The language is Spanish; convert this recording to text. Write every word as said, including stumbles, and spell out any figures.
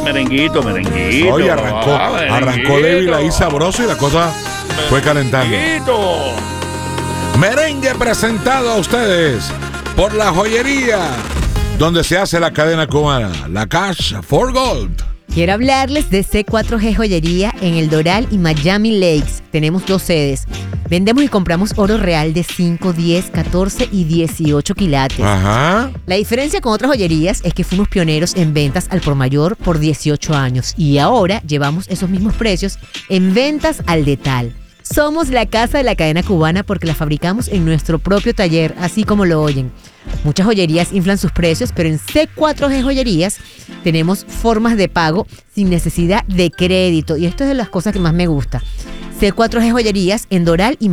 merenguito, merenguito. Oye, arrancó, ah, merenguito. arrancó débil ahí sabroso y la cosa fue calentando. Merenguito. Merengue presentado a ustedes por La Joyería, donde se hace la cadena cubana, la Cash for Gold. Quiero hablarles de C cuatro G Joyería en El Doral y Miami Lakes. Tenemos dos sedes. Vendemos y compramos oro real de cinco, diez, catorce y dieciocho quilates. Ajá. La diferencia con otras joyerías es que fuimos pioneros en ventas al por mayor por dieciocho años y ahora llevamos esos mismos precios en ventas al detal. Somos la casa de la cadena cubana porque la fabricamos en nuestro propio taller, así como lo oyen. Muchas joyerías inflan sus precios, pero en C cuatro G Joyerías tenemos formas de pago sin necesidad de crédito. Y esto es de las cosas que más me gusta. C cuatro G Joyerías en Doral y